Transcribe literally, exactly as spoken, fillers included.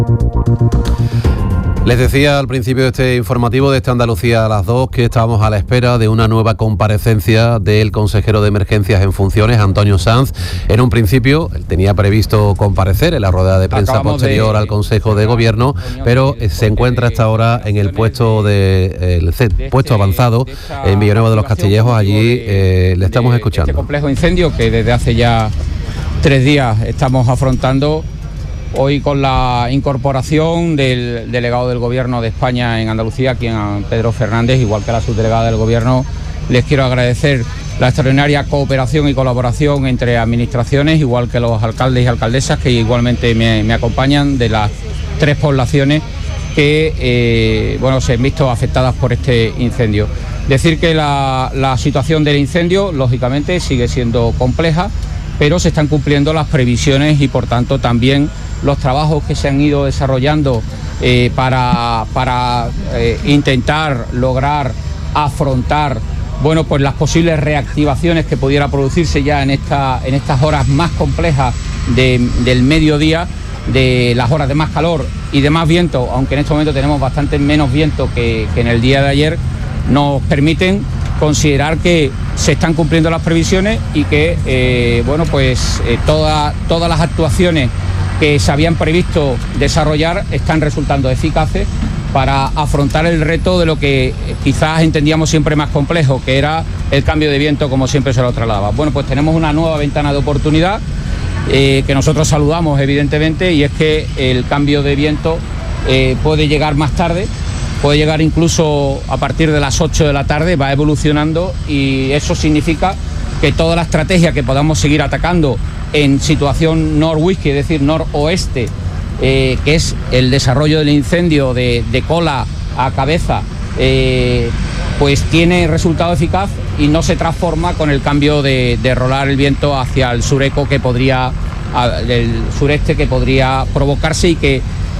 Les decía al principio de este informativo de este Andalucía a las dos que estábamos a la espera de una nueva comparecencia del consejero de Emergencias en funciones, Antonio Sanz. En un principio, él tenía previsto comparecer en la rueda de prensa Acabamos posterior de... al Consejo de Gobierno, pero se encuentra hasta ahora en el puesto de el C, puesto avanzado en Villanueva de los Castillejos. Allí eh, le estamos escuchando. Este complejo incendio que desde hace ya tres días estamos afrontando. Hoy con la incorporación del delegado del Gobierno de España en Andalucía, quien Pedro Fernández, igual que la subdelegada del Gobierno, les quiero agradecer la extraordinaria cooperación y colaboración entre administraciones, igual que los alcaldes y alcaldesas que igualmente me, me acompañan de las tres poblaciones que eh, bueno, se han visto afectadas por este incendio. Decir que la, la situación del incendio, lógicamente, sigue siendo compleja, pero se están cumpliendo las previsiones y, por tanto, también los trabajos que se han ido desarrollando eh, para, para eh, intentar lograr afrontar bueno, pues las posibles reactivaciones que pudiera producirse ya en, esta, en estas horas más complejas de, del mediodía, de las horas de más calor y de más viento, aunque en este momento tenemos bastante menos viento que, que en el día de ayer, nos permiten considerar que se están cumpliendo las previsiones y que eh, bueno, pues, eh, toda, todas las actuaciones que se habían previsto desarrollar están resultando eficaces para afrontar el reto de lo que quizás entendíamos siempre más complejo, que era el cambio de viento, como siempre se lo trasladaba. Bueno, pues tenemos una nueva ventana de oportunidad eh, que nosotros saludamos, evidentemente, y es que el cambio de viento eh, puede llegar más tarde, puede llegar incluso a partir de las ocho de la tarde, va evolucionando, y eso significa que toda la estrategia que podamos seguir atacando en situación nor-whisky, es decir, noroeste, eh, que es el desarrollo del incendio de, de cola a cabeza, eh, pues tiene resultado eficaz y no se transforma con el cambio de, de rolar el viento hacia el sureco que podría, el sureste que podría provocarse y que